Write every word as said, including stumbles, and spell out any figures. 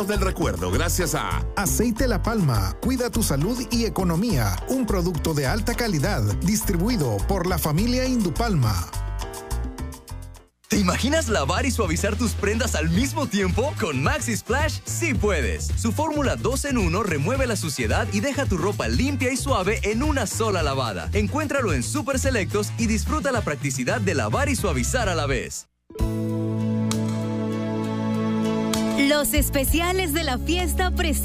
del recuerdo gracias a Aceite La Palma, cuida tu salud y economía, un producto de alta calidad, distribuido por la familia Indupalma. ¿Te imaginas lavar y suavizar tus prendas al mismo tiempo? Con Maxi Splash sí puedes. Su fórmula dos en uno remueve la suciedad y deja tu ropa limpia y suave en una sola lavada. Encuéntralo en Super Selectos y disfruta la practicidad de lavar y suavizar a la vez. Los especiales de la fiesta presentan